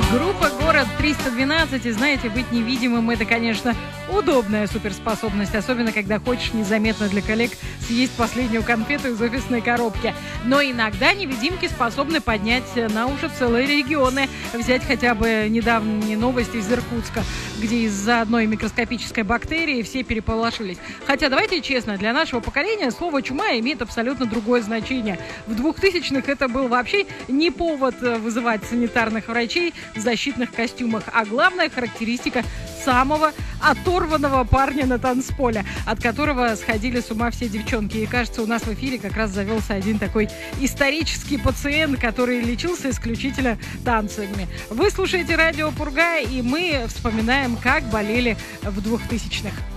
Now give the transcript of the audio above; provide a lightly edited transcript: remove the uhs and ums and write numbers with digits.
Группа «Город 312». И знаете, быть невидимым – это, конечно, удобная суперспособность, особенно когда хочешь незаметно для коллег съесть последнюю конфету из офисной коробки. Но иногда невидимки способны поднять на уши целые регионы. Взять хотя бы недавние новости из Иркутска, где из-за одной микроскопической бактерии все переполошились. Хотя, давайте честно, для нашего поколения слово «чума» имеет абсолютно другое значение. В 2000-х это был вообще не повод вызывать санитарных врачей в защитных костюмах, а главная характеристика самого оторванного парня на танцполе, от которого сходили с ума все девчонки. И кажется, у нас в эфире как раз завелся один такой исторический пациент, который лечился исключительно танцами. Вы слушаете радио Пурга, и мы вспоминаем, как болели в 2000-х.